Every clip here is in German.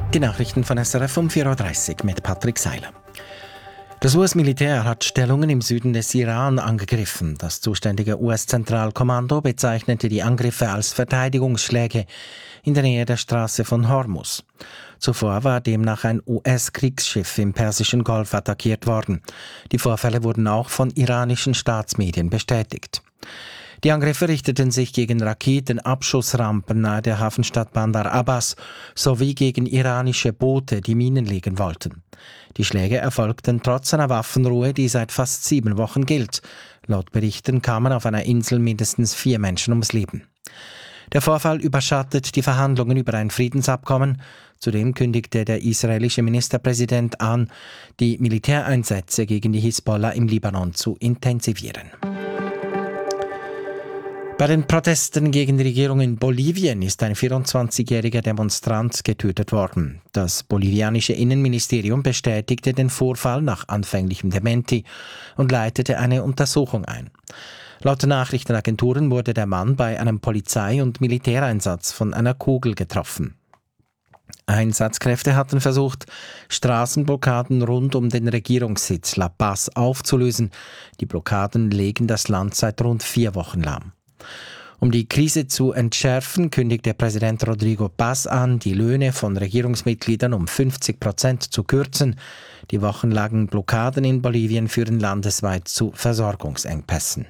Die Nachrichten von SRF um 4.30 Uhr mit Patrick Seiler. Das US-Militär hat Stellungen im Süden des Iran angegriffen. Das zuständige US-Zentralkommando bezeichnete die Angriffe als Verteidigungsschläge in der Nähe der Straße von Hormuz. Zuvor war demnach ein US-Kriegsschiff im Persischen Golf attackiert worden. Die Vorfälle wurden auch von iranischen Staatsmedien bestätigt. Die Angriffe richteten sich gegen Raketenabschussrampen nahe der Hafenstadt Bandar Abbas sowie gegen iranische Boote, die Minen legen wollten. Die Schläge erfolgten trotz einer Waffenruhe, die seit fast 7 Wochen gilt. Laut Berichten kamen auf einer Insel mindestens 4 Menschen ums Leben. Der Vorfall überschattet die Verhandlungen über ein Friedensabkommen. Zudem kündigte der israelische Ministerpräsident an, die Militäreinsätze gegen die Hisbollah im Libanon zu intensivieren. Bei den Protesten gegen die Regierung in Bolivien ist ein 24-jähriger Demonstrant getötet worden. Das bolivianische Innenministerium bestätigte den Vorfall nach anfänglichem Dementi und leitete eine Untersuchung ein. Laut Nachrichtenagenturen wurde der Mann bei einem Polizei- und Militäreinsatz von einer Kugel getroffen. Einsatzkräfte hatten versucht, Straßenblockaden rund um den Regierungssitz La Paz aufzulösen. Die Blockaden legen das Land seit rund 4 Wochen lahm. Um die Krise zu entschärfen, kündigte Präsident Rodrigo Paz an, die Löhne von Regierungsmitgliedern um 50% zu kürzen. Die wochenlangen Blockaden in Bolivien führen landesweit zu Versorgungsengpässen.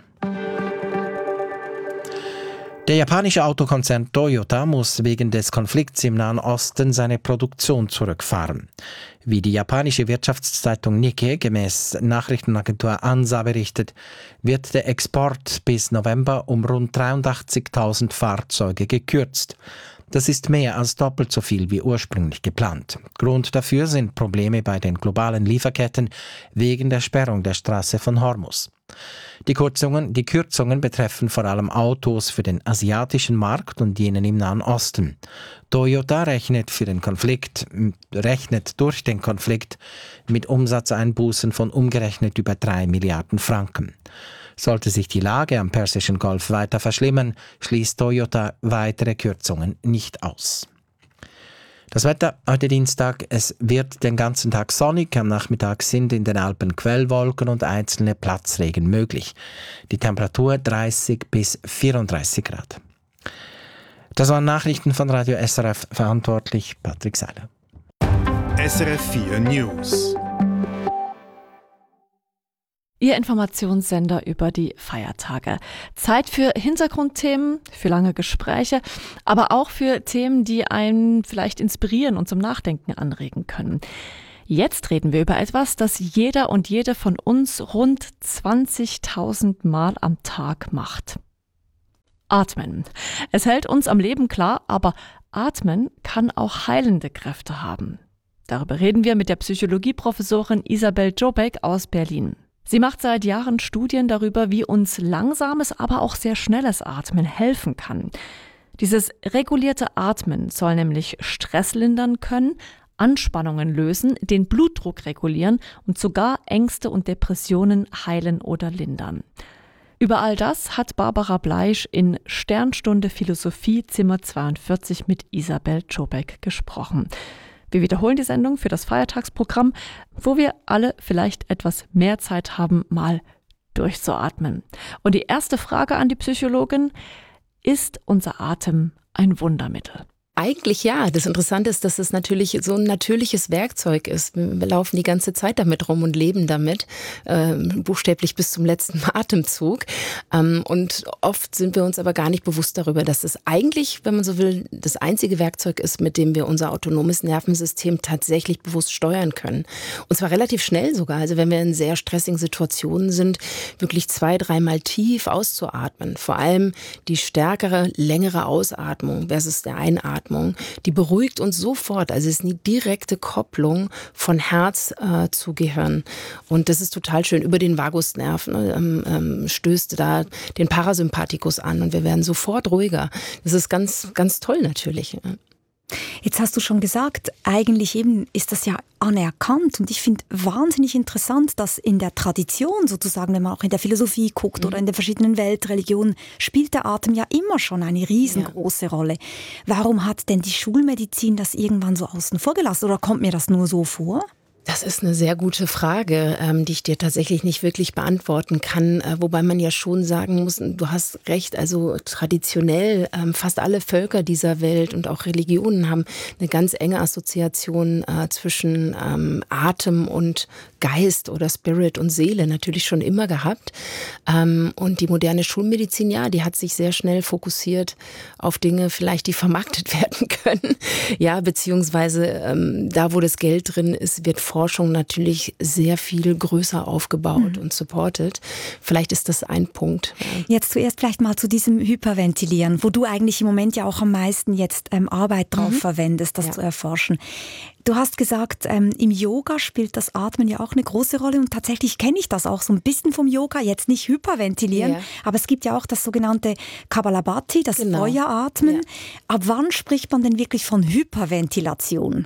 Der japanische Autokonzern Toyota muss wegen des Konflikts im Nahen Osten seine Produktion zurückfahren. Wie die japanische Wirtschaftszeitung Nikkei gemäß Nachrichtenagentur ANSA berichtet, wird der Export bis November um rund 83.000 Fahrzeuge gekürzt. Das ist mehr als doppelt so viel wie ursprünglich geplant. Grund dafür sind Probleme bei den globalen Lieferketten wegen der Sperrung der Straße von Hormuz. Die Kürzungen betreffen vor allem Autos für den asiatischen Markt und jenen im Nahen Osten. Toyota rechnet durch den Konflikt mit Umsatzeinbußen von umgerechnet über 3 Milliarden Franken. Sollte sich die Lage am Persischen Golf weiter verschlimmern, schließt Toyota weitere Kürzungen nicht aus. Das Wetter heute Dienstag, es wird den ganzen Tag sonnig, am Nachmittag sind in den Alpen Quellwolken und einzelne Platzregen möglich. Die Temperatur 30 bis 34 Grad. Das waren Nachrichten von Radio SRF, verantwortlich Patrick Seiler. SRF 4 News. Ihr Informationssender über die Feiertage. Zeit für Hintergrundthemen, für lange Gespräche, aber auch für Themen, die einen vielleicht inspirieren und zum Nachdenken anregen können. Jetzt reden wir über etwas, das jeder und jede von uns rund 20.000 Mal am Tag macht. Atmen. Es hält uns am Leben klar, aber Atmen kann auch heilende Kräfte haben. Darüber reden wir mit der Psychologieprofessorin Isabel Czobek aus Berlin. Sie macht seit Jahren Studien darüber, wie uns langsames, aber auch sehr schnelles Atmen helfen kann. Dieses regulierte Atmen soll nämlich Stress lindern können, Anspannungen lösen, den Blutdruck regulieren und sogar Ängste und Depressionen heilen oder lindern. Über all das hat Barbara Bleisch in Sternstunde Philosophie Zimmer 42 mit Isabel Czobek gesprochen. Wir wiederholen die Sendung für das Feiertagsprogramm, wo wir alle vielleicht etwas mehr Zeit haben, mal durchzuatmen. Und die erste Frage an die Psychologin: Ist unser Atem ein Wundermittel? Eigentlich ja. Das Interessante ist, dass es natürlich so ein natürliches Werkzeug ist. Wir laufen die ganze Zeit damit rum und leben damit, buchstäblich bis zum letzten Atemzug. Und oft sind wir uns aber gar nicht bewusst darüber, dass es eigentlich, wenn man so will, das einzige Werkzeug ist, mit dem wir unser autonomes Nervensystem tatsächlich bewusst steuern können. Und zwar relativ schnell sogar. Also wenn wir in sehr stressigen Situationen sind, wirklich 2-3 Mal tief auszuatmen. Vor allem die stärkere, längere Ausatmung versus der Einatmung. Die beruhigt uns sofort. Also es ist eine direkte Kopplung von Herz zu Gehirn. Und das ist total schön. Über den Vagusnerv stößt da den Parasympathikus an und wir werden sofort ruhiger. Das ist ganz, ganz toll natürlich. Jetzt hast du schon gesagt, eigentlich eben ist das ja anerkannt und ich finde wahnsinnig interessant, dass in der Tradition sozusagen, wenn man auch in der Philosophie guckt oder in den verschiedenen Weltreligionen, spielt der Atem ja immer schon eine riesengroße Rolle. Warum hat denn die Schulmedizin das irgendwann so außen vor gelassen oder kommt mir das nur so vor? Das ist eine sehr gute Frage, die ich dir tatsächlich nicht wirklich beantworten kann. Wobei man ja schon sagen muss, du hast recht, also traditionell fast alle Völker dieser Welt und auch Religionen haben eine ganz enge Assoziation zwischen Atem und Geist oder Spirit und Seele natürlich schon immer gehabt. Und die moderne Schulmedizin, ja, die hat sich sehr schnell fokussiert auf Dinge vielleicht, die vermarktet werden können. Ja, beziehungsweise da, wo das Geld drin ist, wird Forschung natürlich sehr viel größer aufgebaut und supported. Vielleicht ist das ein Punkt. Jetzt zuerst vielleicht mal zu diesem Hyperventilieren, wo du eigentlich im Moment ja auch am meisten jetzt Arbeit drauf verwendest, das zu erforschen. Du hast gesagt, im Yoga spielt das Atmen ja auch eine große Rolle und tatsächlich kenne ich das auch so ein bisschen vom Yoga, jetzt nicht hyperventilieren, aber es gibt ja auch das sogenannte Kapalabhati, das Feueratmen. Ja. Ab wann spricht man denn wirklich von Hyperventilation?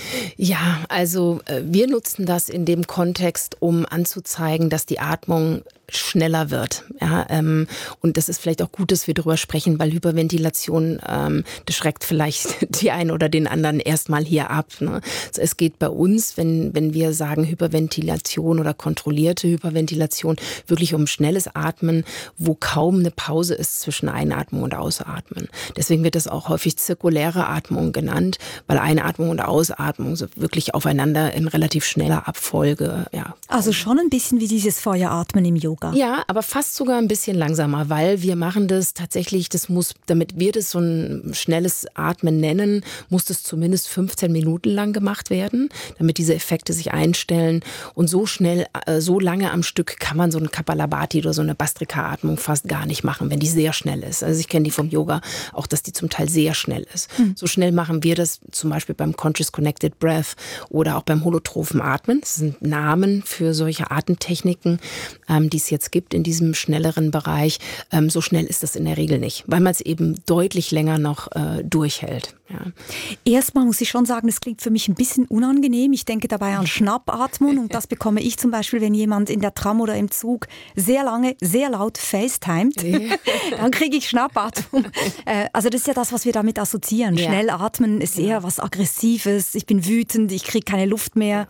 Ja, also wir nutzen das in dem Kontext, um anzuzeigen, dass die Atmung schneller wird. Ja, und das ist vielleicht auch gut, dass wir darüber sprechen, weil Hyperventilation, das schreckt vielleicht die einen oder den anderen erstmal hier ab. Ne? Also es geht bei uns, wenn wir sagen Hyperventilation oder kontrollierte Hyperventilation, wirklich um schnelles Atmen, wo kaum eine Pause ist zwischen Einatmung und Ausatmen. Deswegen wird das auch häufig zirkuläre Atmung genannt, weil Einatmung und Ausatmung so wirklich aufeinander in relativ schneller Abfolge. Ja. Also schon ein bisschen wie dieses Feueratmen im Yoga. Ja, aber fast sogar ein bisschen langsamer, weil wir machen das tatsächlich, das muss, damit wir das so ein schnelles Atmen nennen, muss das zumindest 15 Minuten lang gemacht werden, damit diese Effekte sich einstellen. Und so schnell, so lange am Stück kann man so eine Kapalabhati oder so eine Bhastrika-Atmung fast gar nicht machen, wenn die sehr schnell ist. Also ich kenne die vom Yoga auch, dass die zum Teil sehr schnell ist. So schnell machen wir das zum Beispiel beim Conscious Connected Breath oder auch beim holotrophen Atmen. Das sind Namen für solche Atemtechniken, die es jetzt gibt in diesem schnelleren Bereich. So schnell ist das in der Regel nicht, weil man es eben deutlich länger noch durchhält. Ja. Erstmal muss ich schon sagen, es klingt für mich ein bisschen unangenehm. Ich denke dabei an Schnappatmung und das bekomme ich zum Beispiel, wenn jemand in der Tram oder im Zug sehr lange, sehr laut FaceTimet. Dann kriege ich Schnappatmung. Also das ist ja das, was wir damit assoziieren. Ja. Schnell atmen ist eher was Aggressives. Ich bin wütend, ich kriege keine Luft mehr.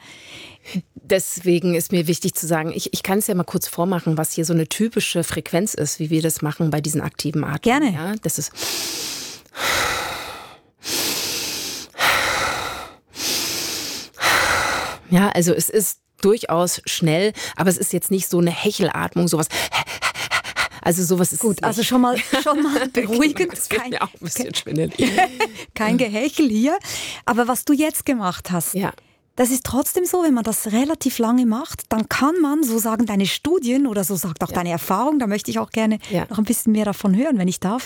Deswegen ist mir wichtig zu sagen, ich kann es ja mal kurz vormachen, was hier so eine typische Frequenz ist, wie wir das machen bei diesen aktiven Atmungen. Gerne. Ja, das ist... Ja, also es ist durchaus schnell, aber es ist jetzt nicht so eine Hechelatmung, sowas. Also sowas ist gut. Also schon mal beruhigend. Das gibt mir auch ein bisschen schwindelig. Kein Gehechel hier. Aber was du jetzt gemacht hast, das ist trotzdem so, wenn man das relativ lange macht, dann kann man, so sagen deine Studien oder so sagt auch deine Erfahrung, da möchte ich auch gerne noch ein bisschen mehr davon hören, wenn ich darf.